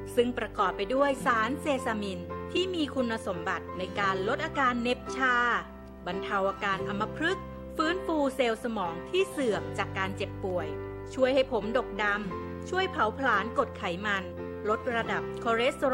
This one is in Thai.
ซึ่งประกอบไปด้วยสารเซซามินที่มีคุณสมบัติในการลดอาการเหน็บชาบรรเทาอาการอัมพฤกษ์ฟื้นฟูเซลล์สมองที่เสื่อมจากการเจ็บป่วยช่วยให้ผมดกดำช่วยเผาผลาญกรดไขมันลดระดับคอเลสเตอรอล